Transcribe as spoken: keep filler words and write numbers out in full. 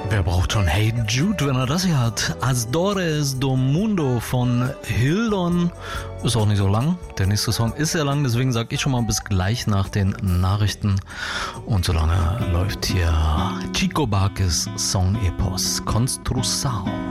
Wer braucht schon Hey Jude, wenn er das hier hat? Asdores do Mundo von Hildon. Ist auch nicht so lang. Der nächste Song ist sehr lang, deswegen sage ich schon mal bis gleich nach den Nachrichten. Und solange läuft hier Chico Buarque's Song Epos Construção.